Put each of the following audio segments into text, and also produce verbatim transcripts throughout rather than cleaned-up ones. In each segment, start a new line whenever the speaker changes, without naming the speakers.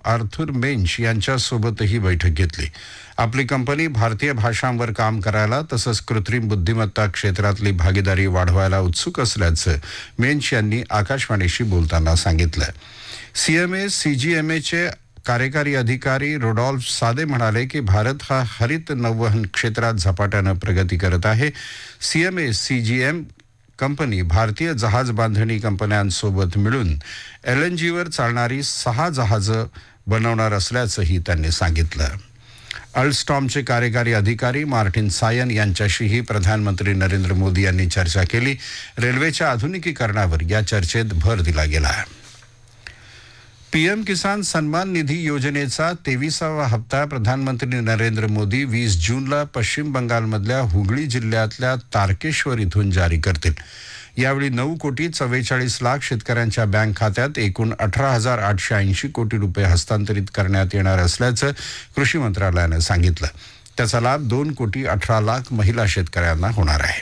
Arthur मेंच यांच्यासोबतही बैठक घेतली. आपली कंपनी भारतीय भाषांवर काम करायला तसंच कृत्रिम बुद्धिमत्ता क्षेत्रातली भागीदारी वाढवायला उत्सुक असल्याचं मेंच यांनी आकाशवाणीशी बोलताना सांगितलं. सीएमए सीजीएमएचे कार्यकारी अधिकारी रोडॉल्फ सादे म्हणाले की भारत हा हरित नौवहन क्षेत्रात झपाट्यानं प्रगती करत आहे. सीएमए सीजीएम कंपनी भारतीय जहाज बांधणी कंपन्यांसोबत मिळून एलएनजीवर चालणारी सहा जहाजं बनवणार असल्याचंही त्यांनी सांगितलं. अल्स्टॉमचे कार्यकारी अधिकारी मार्टिन सायन यांच्याशीही प्रधानमंत्री नरेंद्र मोदी यांनी चर्चा केली. रेल्वेच्या आधुनिकीकरणावर या चर्चेत भर दिला गेला. पीएम किसान सन्मान निधी योजनेचा तेविसावा हप्ता प्रधानमंत्री नरेंद्र मोदी वीस जूनला पश्चिम बंगालमधल्या हुगळी जिल्ह्यातल्या तारकेश्वर इथून जारी करतील. यावेळी नऊ कोटी चव्वेचाळीस लाख शेतकऱ्यांच्या बँक खात्यात एकूण अठरा हजार आठशे ऐंशी कोटी रुपये हस्तांतरित करण्यात येणार असल्याचं कृषी मंत्रालयानं सांगितलं. त्याचा लाभ दोन कोटी अठरा लाख महिला शेतकऱ्यांना होणार आहे.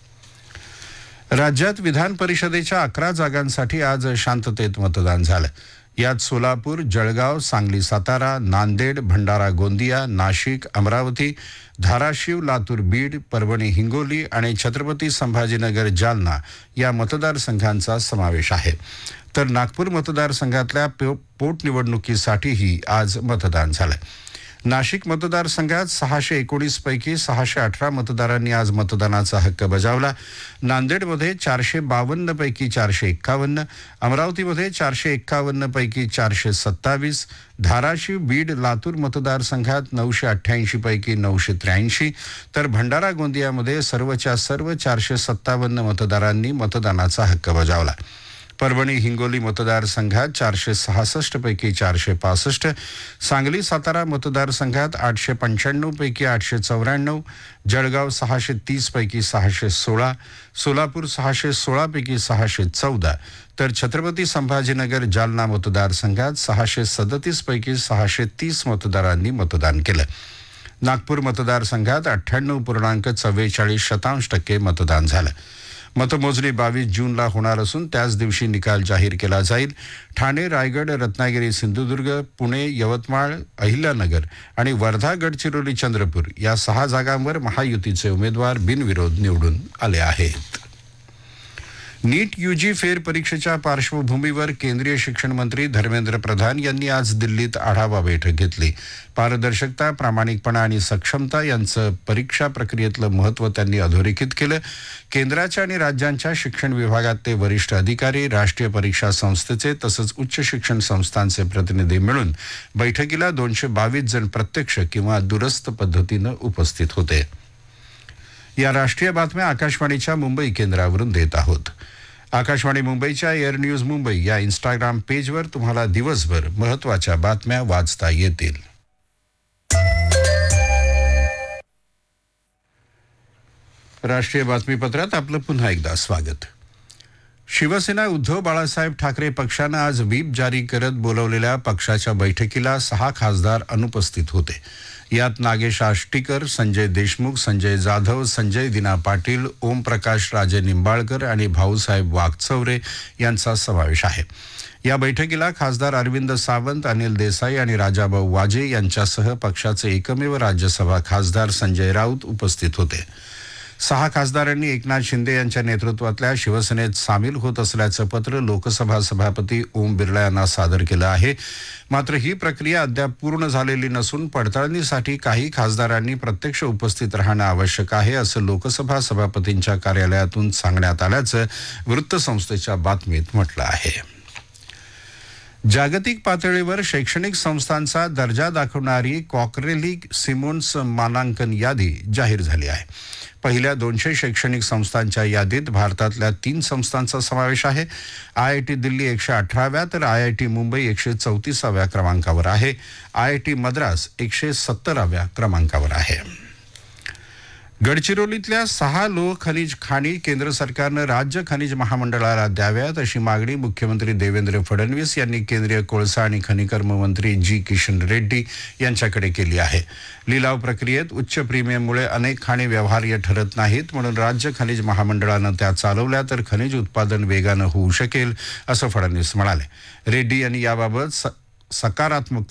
राज्यात विधान परिषदेच्या अकरा जागांसाठी आज शांततेत मतदान झालं. यात सोलापूर, जळगाव, सांगली सातारा, नांदेड, भंडारा गोंदिया, नाशिक, अमरावती, धाराशिव, लातूर बीड, परभणी हिंगोली आणि छत्रपती संभाजीनगर जालना या मतदारसंघांचा समावेश आहे. तर नागपूर मतदारसंघातल्या पोटनिवडणुकीसाठीही आज मतदान झालं. नाशिक मतदारसंघात सहाशे एकोणीस पैकी सहाशे अठरा मतदारांनी आज मतदानाचा हक्क बजावला. नांदेडमध्ये चारशे बावन्न पैकी चारशे एक्कावन्न, अमरावतीमध्ये चारशे एक्कावन्न पैकी चारशे सत्तावीस, धाराशिव, बीड, लातूर मतदारसंघात नऊशे अठ्ठ्याऐंशी पैकी नऊशे त्र्याऐंशी, तर भंडारा गोंदियामध्ये सर्वच्या सर्व चारशे सत्तावन्न मतदारांनी मतदानाचा हक्क बजावला. परभणी हिंगोली मतदारसंघात चारशे सहासष्ट पैकी चारशे पासष्ट, सांगली सातारा मतदारसंघात आठशे पंच्याण्णव पैकी आठशे चौऱ्याण्णव, जळगाव सहाशे तीस पैकी सहाशे सोळा, सोलापूर सहाशे सोळा पैकी सहाशे चौदा, तर छत्रपती संभाजीनगर जालना मतदारसंघात सहाशे सदतीस पैकी सहाशे तीस मतदारांनी मतदान केलं. नागपूर मतदारसंघात अठ्ठ्याण्णव पूर्णांक चव्वेचाळीस शतांश टक्के मतदान झालं. मतमोजणी बावीस जूनला होणार असून त्याच दिवशी निकाल जाहीर केला जाईल. ठाणे, रायगड, रत्नागिरी, सिंधुदुर्ग, पुणे, यवतमाळ, अहिल्यानगर आणि वर्धा, गडचिरोली, चंद्रपूर या सहा जागांवर महायुतीचे उमेदवार बिनविरोध निवडून आले आहेत. नीट यूजी फेर परीक्षेच्या पार्श्वभूमीवर केंद्रीय शिक्षण मंत्री धर्मेंद्र प्रधान यांनी आज दिल्लीत आढावा बैठक घेतली. पारदर्शकता, प्रामाणिकपणा आणि सक्षमता यांचं परीक्षा प्रक्रियेतलं महत्त्व त्यांनी अधोरेखित केलं. केंद्राच्या आणि राज्यांच्या शिक्षण विभागातले वरिष्ठ अधिकारी, राष्ट्रीय परीक्षा संस्थेचे तसंच उच्च शिक्षण संस्थांचे प्रतिनिधी मिळून बैठकीला दोनशे बावीस जण प्रत्यक्ष किंवा दूरस्थ पद्धतीनं उपस्थित होते. या राष्ट्रीय बातम्या आकाशवाणीच्या मुंबई केंद्रावरून देत आहोत. आकाशवाणी मुंबईच्या एअर न्यूज मुंबई या इंस्टाग्राम पेजवर तुम्हाला दिवसभर महत्त्वाच्या बातम्या वाचता येतील. राष्ट्रीय बातमीपत्रात आपलं पुन्हा एकदा स्वागत. शिवसेना उद्धव बाळासाहेब ठाकरे पक्षानं आज व्हीप जारी करत बोलवलेल्या पक्षाच्या बैठकीला सहा खासदार अनुपस्थित होते. यात नागेश आष्टीकर, संजय देशमुख, संजय जाधव, संजय दिना पाटील, ओमप्रकाश राजे निंबाळकर आणि भाऊसाहेब वाकचौरे यांचा समावेश आहे. या बैठकीला खासदार अरविंद सावंत, अनिल देसाई आणि राजाभाऊ वाजे यांच्यासह पक्षाचे एकमेव राज्यसभा खासदार संजय राऊत उपस्थित होते. सहा खासदारांनी एकनाथ शिंदे यांच्या नेतृत्वातल्या शिवसेनेत सामील होत असल्याचं पत्र लोकसभा सभापती ओम बिर्ला यांना सादर केलं आहे. मात्र ही प्रक्रिया अद्याप पूर्ण झालेली नसून पडताळणीसाठी काही खासदारांनी प्रत्यक्ष उपस्थित राहणं आवश्यक आहे असं लोकसभा सभापतींच्या कार्यालयातून सांगण्यात आल्याचं वृत्तसंस्थेच्या बातमीत म्हटलं आहे. जागतिक पातळीवर शैक्षणिक संस्थांचा दर्जा दाखवणारी कॉकरेली सिमोन्स मानांकन यादी जाहीर झाली आहे. पहिल्या दोनशे शैक्षणिक संस्थांच्या यादीत भारतातल्या तीन संस्थांचा समावेश आहे. आय आय टी दिल्ली एकशे अठराव्या तर आय आय टी मुंबई एकशे चौतीसाव्या क्रमांकावर आहे. आय आय टी मद्रास एकशे सत्तराव्या क्रमांकावर आहे. गडचिरोलीतल्या सहा लोह खनिज खाणी केंद्र सरकारनं राज्य खनिज महामंडळाला द्याव्यात अशी मागणी मुख्यमंत्री देवेंद्र फडणवीस यांनी केंद्रीय कोळसा आणि खनिकर्म मंत्री जी किशन रेड्डी यांच्याकडे केली आहे. लिलाव प्रक्रियेत उच्च प्रीमियममुळे अनेक खाणी व्यवहार्य ठरत नाहीत, म्हणून राज्य खनिज महामंडळानं त्या चालवल्या तर खनिज उत्पादन वेगानं होऊ शकेल असं फडणवीस म्हणाले. रेड्डी यांनी याबाबत सकारात्मक